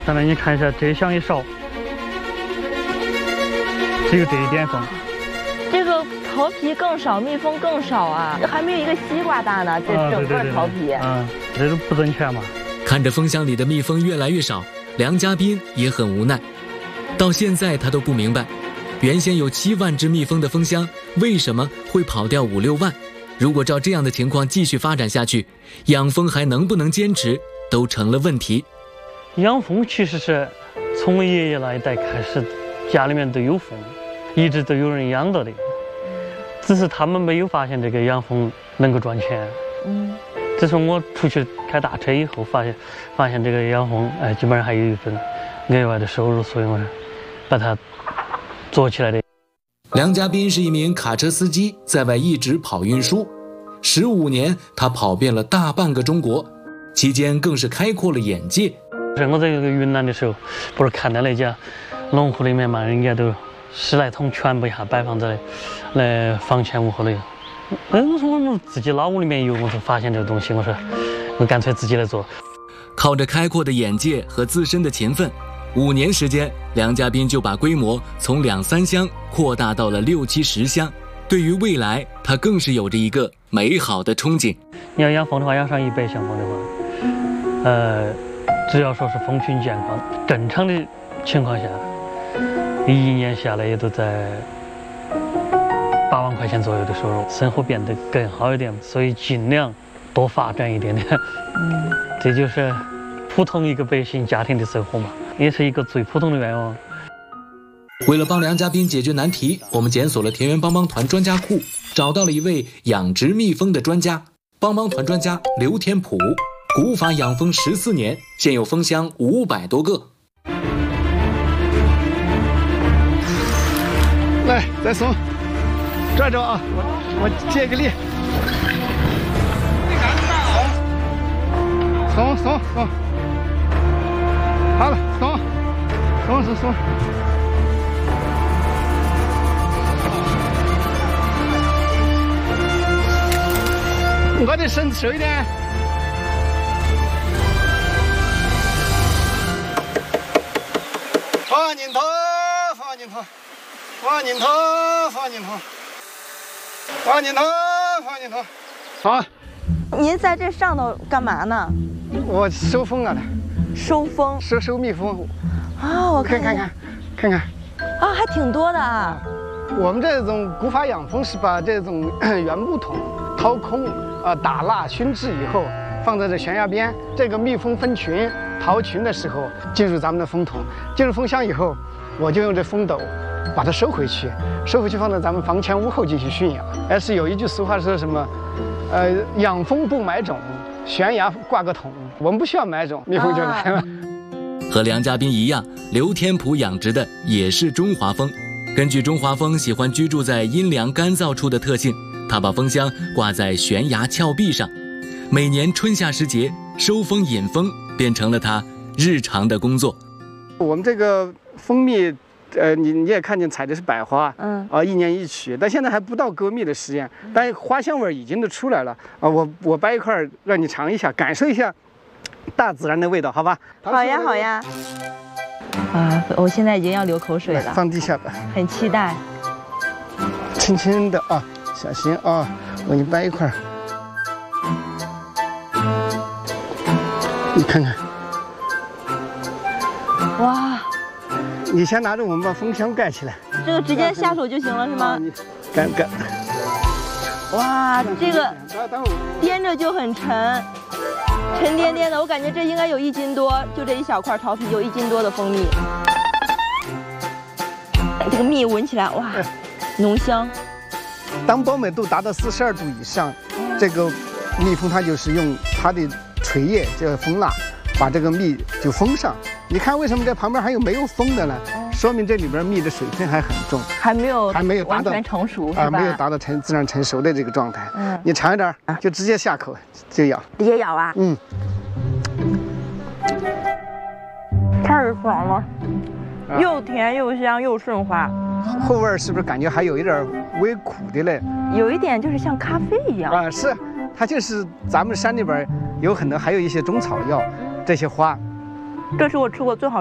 当然，你看一下这箱一勺，只有这一点缝。 这个桃皮更少，蜜蜂更少啊，还没有一个西瓜大呢。这整个桃皮， 这都不准确嘛。 看着蜂箱里的蜜蜂越来越少，梁家斌也很无奈。到现在他都不明白，原先有7万只蜜蜂的蜂箱为什么会跑掉5、6万？如果照这样的情况继续发展下去，养蜂还能不能坚持都成了问题。 养蜂其实是从爷爷那一代开始，家里面都有蜂，一直都有人养到的，只是他们没有发现这个养蜂能够赚钱。自从我出去开大车以后，发现这个养蜂，基本上还有一份额外的收入，所以我把它做起来的。 梁家斌是一名卡车司机，在外一直跑运输，15年他跑遍了大半个中国，期间更是开阔了眼界。 我在这个云南的时候，不是看到那家农户里面嘛，人家都10来桶全部一下摆放在那房前屋后里。我说我自己老屋里面有，我说发现这个东西，我说我干脆自己来做。 靠着开阔的眼界和自身的勤奋，5年时间，梁家斌就把规模从2、3箱扩大到了6、7、10箱。对于未来，他更是有着一个美好的憧憬。 你要养蜂的话，养上100箱蜂的话，只要说是蜂群健康、正常的情况下，1年下来也都在8万块钱左右的收入，生活变得更好一点，所以尽量多发展一点点。这就是普通一个百姓家庭的生活嘛，也是一个最普通的愿望。 为了帮梁家斌解决难题，我们检索了田园帮帮团专家库，找到了一位养殖蜜蜂的专家，帮帮团专家刘天普，古法养蜂14年，现有蜂箱500多个。 来，再松，抓着啊！我借个力。松，好了，松。我得伸手一点。放进头。好。 您在这上头干嘛呢？ 我收蜂啊， 收蜂， 收蜜蜂。 啊，我看看。啊，还挺多的啊。 我们这种古法养蜂是把这种原木桶掏空，打蜡熏制以后，放在这悬崖边。这个蜜蜂分群逃群的时候，进入咱们的蜂桶，进入蜂箱以后，我就用这蜂斗把它收回去放在咱们房前屋后进行驯养。是有一句俗话说什么，养蜂不买种，悬崖挂个桶。我们不需要买种，蜜蜂就来了。 和梁家斌一样，刘天普养殖的也是中华蜂。根据中华蜂喜欢居住在阴凉干燥处的特性，他把蜂箱挂在悬崖峭壁上，每年春夏时节收蜂引蜂变成了他日常的工作。 我们这个蜂蜜，你也看见采的是百花，1年1曲，但现在还不到割蜜的时间，但花香味已经都出来了啊！我掰一块让你尝一下，感受一下大自然的味道，好吧？ 好呀。啊，我现在已经要流口水了。 放地下吧。 很期待。 轻轻的啊，小心啊！我给你掰一块。你看看。 哇！ 你先拿着，我们把蜂箱盖起来。 这个直接下手就行了是吗？ 盖。 哇，这个掂着就很沉。沉甸甸的，我感觉这应该有1斤多，就这一小块桃皮有1斤多的蜂蜜。这个蜜闻起来哇，浓香。 当胞美度达到42度以上，这个蜜蜂它就是用它的垂叶，这个蜂蜡，把这个蜜就封上。你看为什么这旁边还有没有封的呢？说明这里边蜜的水分还很重，还没有完全成熟，是吧？ 没有达到自然成熟的这个状态。你尝一点，就直接下口就咬， 直接咬啊。太爽了，又甜又香又顺滑。 后味是不是感觉还有一点微苦的嘞？ 有一点就是像咖啡一样是，它就是咱们山里边有很多，还有一些中草药，这些花这是我吃过最好